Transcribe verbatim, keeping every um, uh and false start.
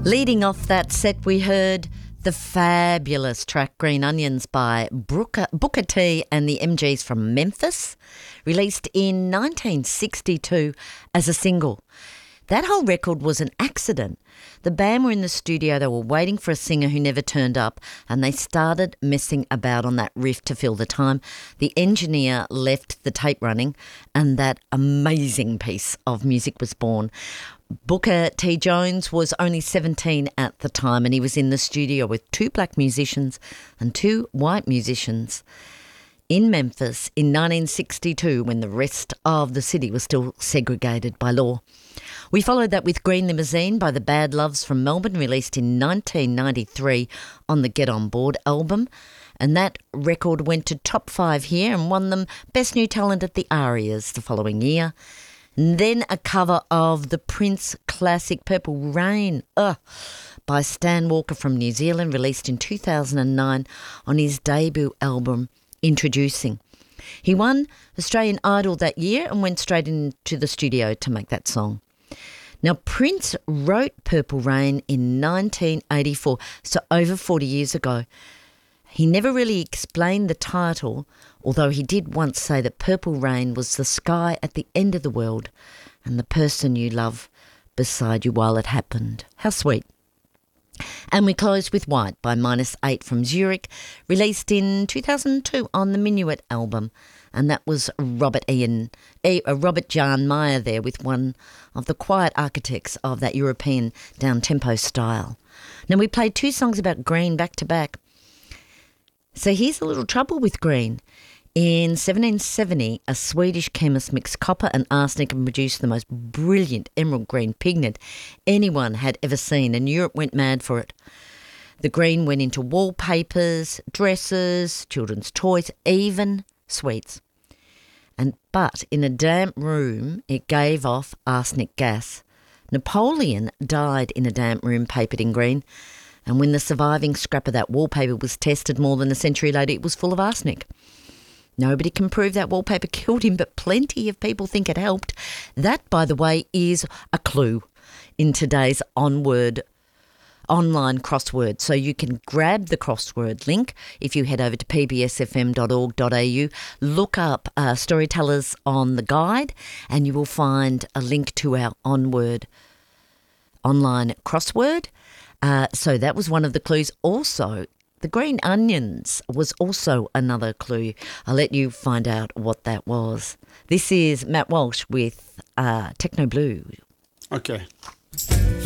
Leading off that set, we heard the fabulous track Green Onions by Booker, Booker T and the M Gs from Memphis, released in nineteen sixty-two as a single. That whole record was an accident. The band were in the studio, they were waiting for a singer who never turned up, and they started messing about on that riff to fill the time. The engineer left the tape running, and that amazing piece of music was born. Booker T. Jones was only seventeen at the time, and he was in the studio with two black musicians and two white musicians in Memphis in nineteen sixty-two, when the rest of the city was still segregated by law. We followed that with Green Limousine by the Bad Loves from Melbourne, released in nineteen ninety-three on the Get On Board album. And that record went to top five here and won them Best New Talent at the Arias the following year. And then a cover of the Prince classic Purple Rain ugh, by Stan Walker from New Zealand, released in two thousand nine on his debut album, Introducing. He won Australian Idol that year and went straight into the studio to make that song. Now, Prince wrote Purple Rain in nineteen eighty-four, so over forty years ago. He never really explained the title, although he did once say that Purple Rain was the sky at the end of the world and the person you love beside you while it happened. How sweet. And we close with White by Minus Eight from Zurich, released in two thousand two on the Minuet album. And that was Robert Ian, uh, Robert Jan Meyer there with one of the quiet architects of that European down-tempo style. Now, we played two songs about Green back to back. So here's a little trouble with Green. In seventeen seventy, a Swedish chemist mixed copper and arsenic and produced the most brilliant emerald green pigment anyone had ever seen, and Europe went mad for it. The green went into wallpapers, dresses, children's toys, even sweets. And but in a damp room, it gave off arsenic gas. Napoleon died in a damp room papered in green. And when the surviving scrap of that wallpaper was tested more than a century later, it was full of arsenic. Nobody can prove that wallpaper killed him, but plenty of people think it helped. That, by the way, is a clue in today's Onward online crossword. So you can grab the crossword link if you head over to p b s f m dot org dot a u, look up uh, Storytellers on the Guide, and you will find a link to our Onward online crossword. Uh, so that was one of the clues. Also, the green onions was also another clue. I'll let you find out what that was. This is Matt Walsh with uh, Techno Blue. Okay.